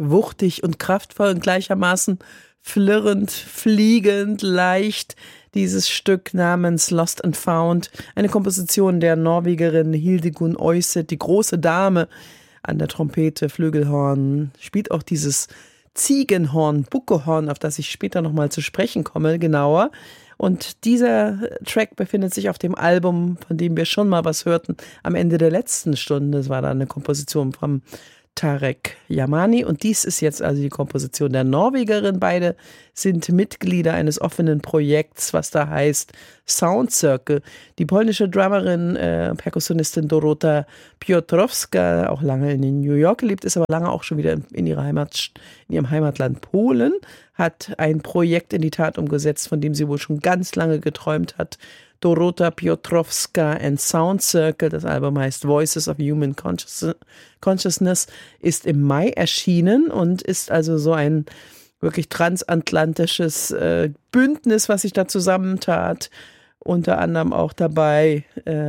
wuchtig und kraftvoll und gleichermaßen flirrend, fliegend, leicht. Dieses Stück namens Lost and Found, eine Komposition der Norwegerin Hildegunn Øyset, die große Dame, an der Trompete, Flügelhorn, spielt auch dieses Ziegenhorn, Buckelhorn, auf das ich später nochmal zu sprechen komme, genauer. Und dieser Track befindet sich auf dem Album, von dem wir schon mal was hörten, am Ende der letzten Stunde. Das war dann eine Komposition vom Tarek Yamani und dies ist jetzt also die Komposition der Norwegerin. Beide sind Mitglieder eines offenen Projekts, was da heißt Sound Circle. Die polnische Drummerin, Perkussionistin Dorota Piotrowska, auch lange in New York gelebt, ist aber lange auch schon wieder in ihrem Heimatland Polen, hat ein Projekt in die Tat umgesetzt, von dem sie wohl schon ganz lange geträumt hat. Dorota Piotrowska and Sound Circle, das Album heißt Voices of Human Consciousness, ist im Mai erschienen und ist also so ein wirklich transatlantisches Bündnis, was sich da zusammentat. Unter anderem auch dabei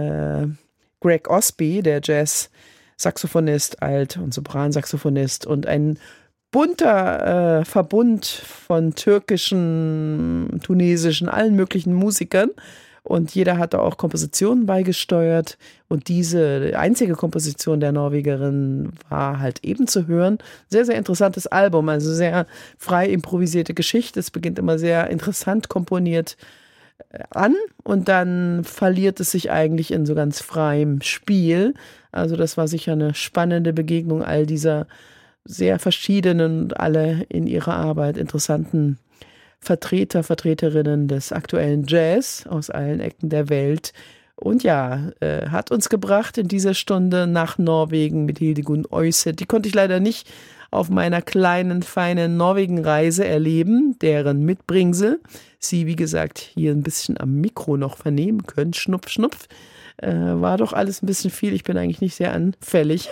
Greg Osby, der Jazz-Saxophonist, Alt- und Sopransaxophonist und ein bunter Verbund von türkischen, tunesischen, allen möglichen Musikern. Und jeder hat da auch Kompositionen beigesteuert. Und diese einzige Komposition der Norwegerin war halt eben zu hören. Sehr, sehr interessantes Album, also sehr frei improvisierte Geschichte. Es beginnt immer sehr interessant komponiert an und dann verliert es sich eigentlich in so ganz freiem Spiel. Also das war sicher eine spannende Begegnung all dieser sehr verschiedenen und alle in ihrer Arbeit interessanten Vertreterinnen des aktuellen Jazz aus allen Ecken der Welt. Und ja, hat uns gebracht in dieser Stunde nach Norwegen mit Hildegunn Øyset. Die konnte ich leider nicht auf meiner kleinen, feinen Norwegen-Reise erleben, deren Mitbringsel Sie, wie gesagt, hier ein bisschen am Mikro noch vernehmen können. Schnupf, schnupf. War doch alles ein bisschen viel. Ich bin eigentlich nicht sehr anfällig.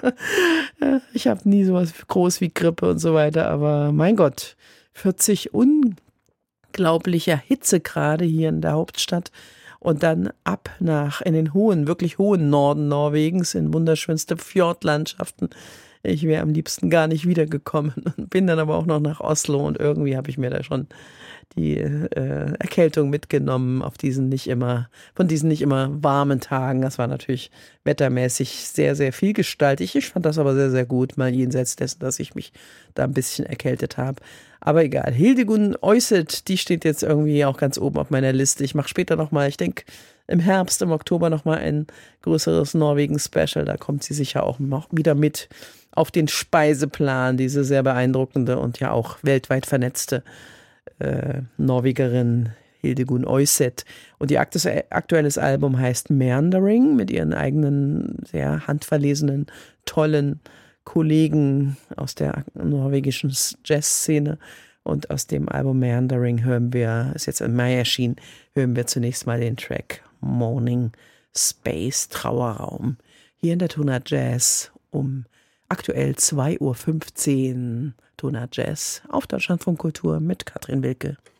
Ich habe nie sowas groß wie Grippe und so weiter, aber mein Gott, 40 unglaublicher Hitzegrade hier in der Hauptstadt und dann ab in den wirklich hohen Norden Norwegens in wunderschönste Fjordlandschaften. Ich wäre am liebsten gar nicht wiedergekommen und bin dann aber auch noch nach Oslo und irgendwie habe ich mir da schon die Erkältung mitgenommen von diesen nicht immer warmen Tagen. Das war natürlich wettermäßig sehr, sehr vielgestaltig. Ich fand das aber sehr, sehr gut, mal jenseits dessen, dass ich mich da ein bisschen erkältet habe. Aber egal. Hildegunn Øyset, die steht jetzt irgendwie auch ganz oben auf meiner Liste. Ich mache später nochmal, ich denke im Herbst, im Oktober nochmal ein größeres Norwegen-Special. Da kommt sie sicher auch noch wieder mit auf den Speiseplan, diese sehr beeindruckende und ja auch weltweit vernetzte Norwegerin Hildegunn Øyset. Und ihr aktuelles Album heißt Meandering mit ihren eigenen, sehr handverlesenen, tollen Kollegen aus der norwegischen Jazzszene. Und aus dem Album Meandering ist jetzt im Mai erschienen, hören wir zunächst mal den Track Morning Space, Trauerraum. Hier in der Tonart Jazz um aktuell 2:15 Uhr. Tonart Jazz auf Deutschlandfunk Kultur mit Katrin Wilke.